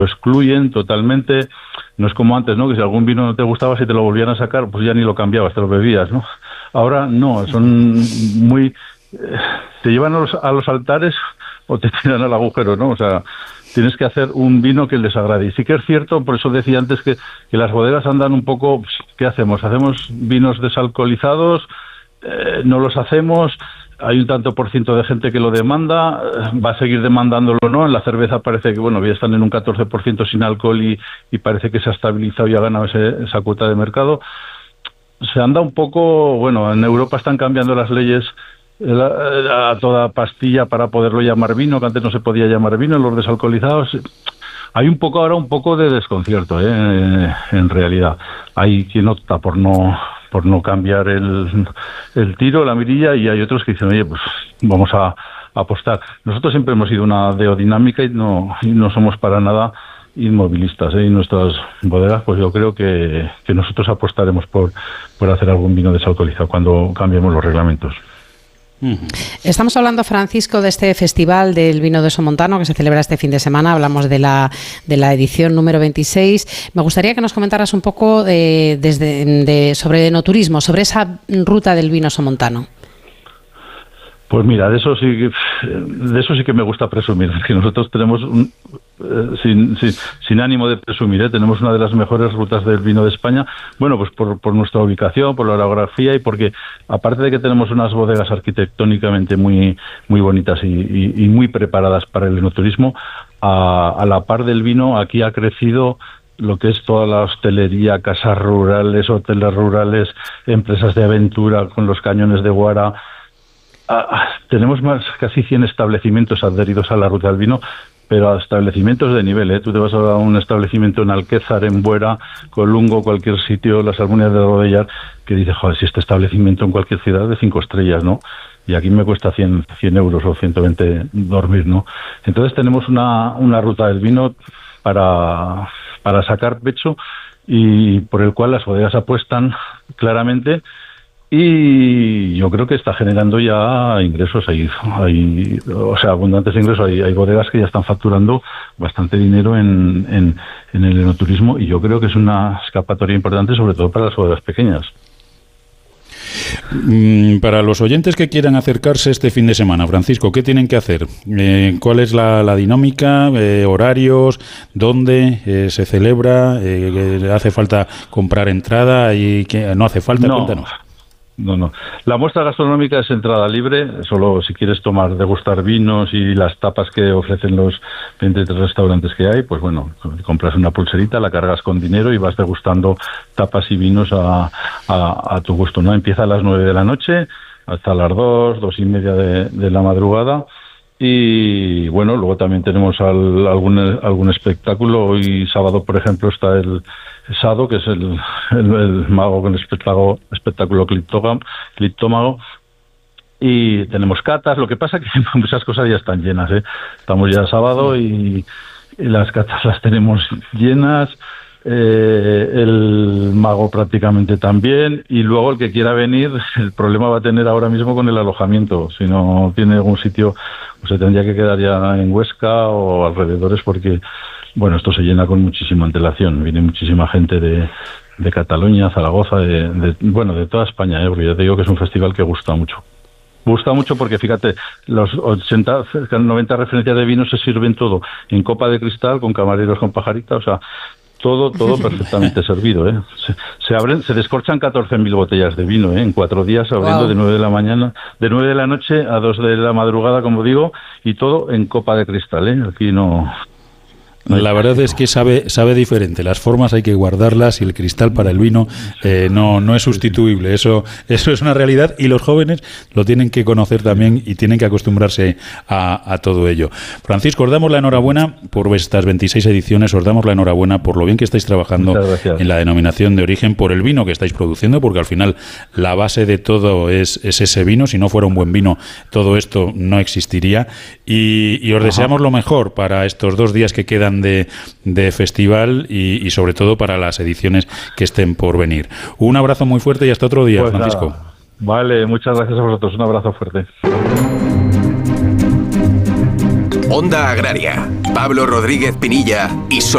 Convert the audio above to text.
excluyen totalmente. No es como antes, ¿no? Que si algún vino no te gustaba, si te lo volvían a sacar, pues ya ni lo cambiabas, te lo bebías, ¿no? Ahora no, son muy... te llevan a los altares o te tiran al agujero, ¿no? O sea, tienes que hacer un vino que les agrade. Y sí que es cierto, por eso decía antes que las bodegas andan un poco... ¿Qué hacemos? ¿Hacemos vinos desalcoholizados? No los hacemos... Hay un tanto por ciento de gente que lo demanda, va a seguir demandándolo, ¿no? En la cerveza parece que, bueno, ya están en un 14% sin alcohol y parece que se ha estabilizado y ha ganado esa cuota de mercado. Se anda un poco, bueno, en Europa están cambiando las leyes a toda pastilla para poderlo llamar vino, que antes no se podía llamar vino, los desalcoholizados. Hay un poco de desconcierto, en realidad. Hay quien opta por no cambiar el tiro, la mirilla, y hay otros que dicen, oye, pues vamos a apostar. Nosotros siempre hemos sido una deodinámica y no somos para nada inmovilistas, y nuestras bodegas, pues yo creo que nosotros apostaremos por hacer algún vino desalcoholizado cuando cambiemos los reglamentos. Estamos hablando, Francisco, de este festival del vino de Somontano que se celebra este fin de semana. Hablamos de la edición número 26. Me gustaría que nos comentaras un poco sobre enoturismo, sobre esa ruta del vino somontano. Pues mira, de eso sí que me gusta presumir, que nosotros tenemos, sin ánimo de presumir, tenemos una de las mejores rutas del vino de España, bueno, pues por nuestra ubicación, por la orografía y porque, aparte de que tenemos unas bodegas arquitectónicamente muy, muy bonitas y muy preparadas para el enoturismo, a la par del vino, aquí ha crecido lo que es toda la hostelería, casas rurales, hoteles rurales, empresas de aventura con los cañones de Guara. Tenemos casi 100 establecimientos adheridos a la ruta del vino, pero a establecimientos de nivel, Tú te vas a un establecimiento en Alquézar, en Buera, Colungo, cualquier sitio, las Almuñas de Rodellar, que dices, joder, si este establecimiento en cualquier ciudad de 5 estrellas, ¿no? Y aquí me cuesta 100 euros o 120 dormir, ¿no? Entonces tenemos una ruta del vino para sacar pecho y por el cual las bodegas apuestan claramente. Y yo creo que está generando ya ingresos, hay abundantes ingresos, hay bodegas que ya están facturando bastante dinero en el enoturismo, y yo creo que es una escapatoria importante, sobre todo para las bodegas pequeñas. Para los oyentes que quieran acercarse este fin de semana, Francisco, ¿qué tienen que hacer? ¿Cuál es la dinámica? ¿Horarios? ¿Dónde se celebra? ¿Hace falta comprar entrada? ¿Y no hace falta? No. Cuéntanos. No. La muestra gastronómica es entrada libre, solo si quieres degustar vinos y las tapas que ofrecen los 23 restaurantes que hay, pues bueno, compras una pulserita, la cargas con dinero y vas degustando tapas y vinos a tu gusto, ¿no? Empieza a las 9 de la noche hasta las 2:30 de la madrugada. Y bueno, luego también tenemos algún espectáculo. Hoy sábado, por ejemplo, está el Sado, que es el mago con el espectáculo Cliptómago. Y tenemos catas. Lo que pasa es que esas cosas ya están llenas, Estamos ya sábado y las catas las tenemos llenas. El mago prácticamente también, y luego el que quiera venir, el problema va a tener ahora mismo con el alojamiento. Si no tiene algún sitio, pues se tendría que quedar ya en Huesca o alrededores, porque bueno, esto se llena con muchísima antelación. Viene muchísima gente de Cataluña, Zaragoza, de toda España, porque ya te digo que es un festival que gusta mucho. Gusta mucho porque, fíjate, los 80, 90 referencias de vino se sirven todo en copa de cristal, con camareros con pajarita, o sea, todo perfectamente servido, Se descorchan 14.000 botellas de vino, en 4 días, abriendo de 9 de la noche a 2 de la madrugada, como digo, y todo en copa de cristal, Aquí no... La verdad es que sabe diferente. Las formas hay que guardarlas y el cristal para el vino no es sustituible. Eso es una realidad, y los jóvenes lo tienen que conocer también y tienen que acostumbrarse a todo ello. Francisco, os damos la enhorabuena por estas 26 ediciones, os damos la enhorabuena por lo bien que estáis trabajando en la denominación de origen, por el vino que estáis produciendo, porque al final la base de todo es ese vino. Si no fuera un buen vino, todo esto no existiría. Y os deseamos lo mejor para estos 2 días que quedan de festival y sobre todo para las ediciones que estén por venir. Un abrazo muy fuerte y hasta otro día, pues Francisco. Nada. Vale, muchas gracias a vosotros. Un abrazo fuerte. Onda Agraria, Pablo Rodríguez Pinilla y